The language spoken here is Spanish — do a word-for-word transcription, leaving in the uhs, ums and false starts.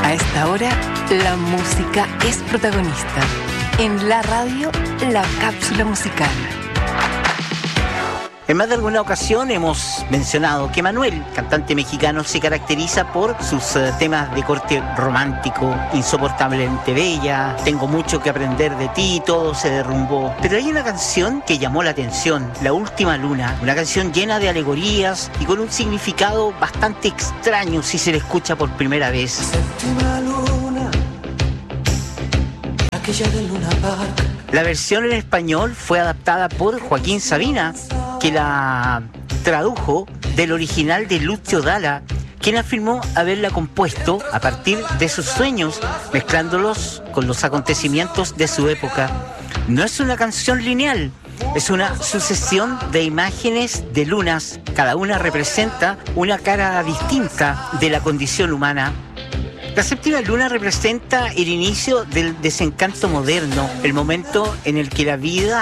A esta hora, la música es protagonista. En la radio, la cápsula musical. En más de alguna ocasión hemos mencionado que Manuel, cantante mexicano, se caracteriza por sus uh, temas de corte romántico, Insoportablemente Bella, Tengo mucho que aprender de ti, Todo se derrumbó. Pero hay una canción que llamó la atención, La última luna, una canción llena de alegorías y con un significado bastante extraño si se la escucha por primera vez. Séptima luna, aquella de Luna Park. La versión en español fue adaptada por Joaquín Sabina, que la tradujo del original de Lucio Dalla, quien afirmó haberla compuesto a partir de sus sueños, mezclándolos con los acontecimientos de su época. No es una canción lineal, es una sucesión de imágenes de lunas. Cada una representa una cara distinta de la condición humana. La séptima luna representa el inicio del desencanto moderno, el momento en el que la vida